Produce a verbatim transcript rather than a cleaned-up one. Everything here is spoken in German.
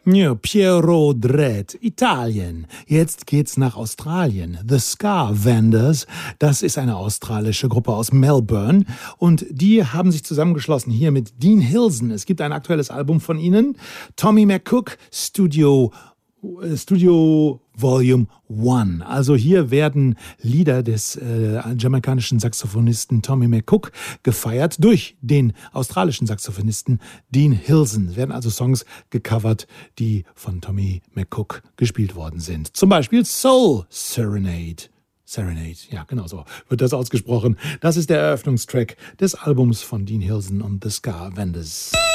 Ja, Pierrot Dread, Italien. Jetzt geht's nach Australien. The Ska Vendors, das ist eine australische Gruppe aus Melbourne. Und die haben sich zusammengeschlossen hier mit Dean Hilson. Es gibt ein aktuelles Album von ihnen. Tommy McCook, Studio Studio Volume eins. Also hier werden Lieder des äh, jamaikanischen Saxophonisten Tommy McCook gefeiert durch den australischen Saxophonisten Dean Hilson. Es werden also Songs gecovert, die von Tommy McCook gespielt worden sind. Zum Beispiel Soul Serenade. Serenade, ja, genau so wird das ausgesprochen. Das ist der Eröffnungstrack des Albums von Dean Hilson und The Ska Vendors.